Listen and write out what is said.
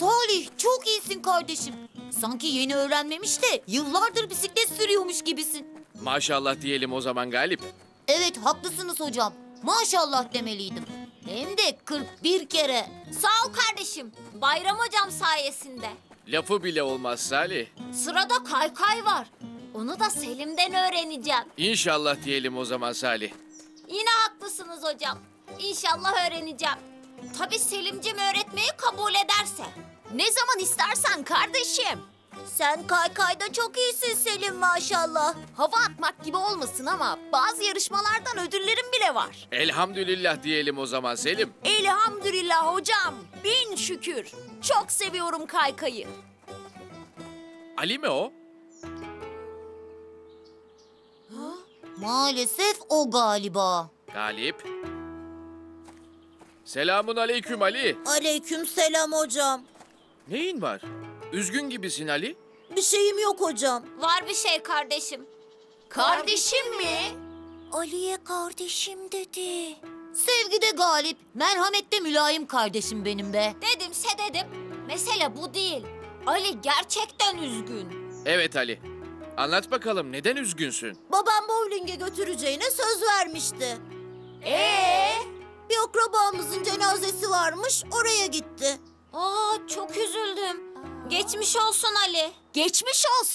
Salih, çok iyisin kardeşim. Sanki yeni öğrenmemiş de yıllardır bisiklet sürüyormuş gibisin. Maşallah diyelim o zaman Galip. Evet, haklısınız hocam. Maşallah demeliydim. Hem de 41 kere. Sağ ol kardeşim. Bayram hocam sayesinde. Lafı bile olmaz Salih. Sırada kaykay var. Onu da Selim'den öğreneceğim. İnşallah diyelim o zaman Salih. Yine haklısınız hocam. İnşallah öğreneceğim. Tabii Selim'cim öğretmeyi kabul ederse. Ne zaman istersen kardeşim. Sen kaykayda çok iyisin Selim maşallah. Hava atmak gibi olmasın ama bazı yarışmalardan ödüllerim bile var. Elhamdülillah diyelim o zaman Selim. Elhamdülillah hocam. Bin şükür. Çok seviyorum kaykayı. Ali mi o? Maalesef o galiba. Galip. Selamun aleyküm Ali. Aleykümselam hocam. Neyin var? Üzgün gibisin Ali. Bir şeyim yok hocam. Var bir şey kardeşim. Kardeşim mi? Ali'ye kardeşim dedi. Sevgide galip, merhamette mülayim kardeşim benim be. Dedimse dedim. Mesele bu değil. Ali gerçekten üzgün. Evet Ali. Anlat bakalım neden üzgünsün? Babam bowling'e götüreceğine söz vermişti. Bir akrabamızın cenazesi varmış, oraya gitti. Aa, çok üzüldüm. Geçmiş olsun Ali. Geçmiş olsun.